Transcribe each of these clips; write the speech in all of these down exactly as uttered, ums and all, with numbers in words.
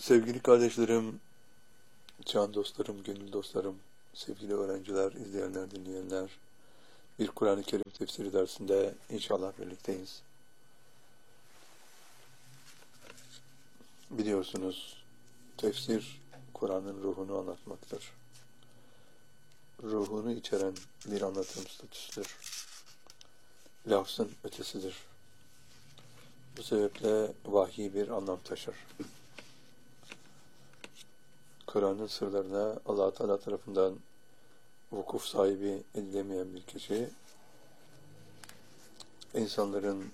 Sevgili kardeşlerim, can dostlarım, gönül dostlarım, sevgili öğrenciler, izleyenler, dinleyenler, bir Kur'an-ı Kerim tefsiri dersinde inşallah birlikteyiz. Biliyorsunuz, tefsir, Kur'an'ın ruhunu anlatmaktır. Ruhunu içeren bir anlatım statüsüdür. Lafzın ötesidir. Bu sebeple vahiy bir anlam taşır. Kur'an'ın sırlarına Allah Teala tarafından vukuf sahibi edilemeyen bir kişi, insanların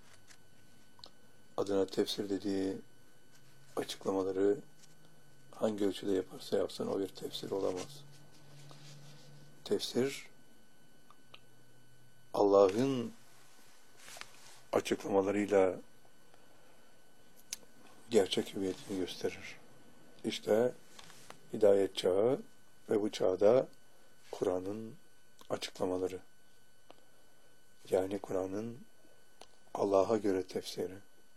adına tefsir dediği açıklamaları hangi ölçüde yaparsa yapsın o bir tefsir olamaz. Tefsir, Allah'ın açıklamalarıyla gerçek hüviyetini gösterir. İşte hidayet çağı ve bu çağda Kur'an'ın açıklamaları. Yani Kur'an'ın Allah'a göre tefsiri.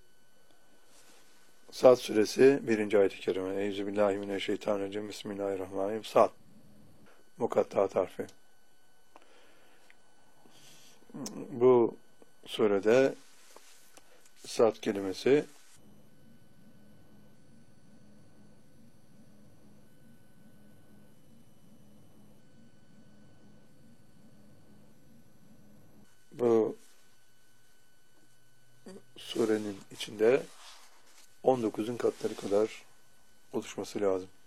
Sad suresi birinci ayet-i kerime. Euzubillahimineşşeytanirracim. Bismillahirrahmanirrahim. Sad. Mukattaat harfi. Bu surede Sad kelimesi bu surenin içinde on dokuzun katları kadar oluşması lazım.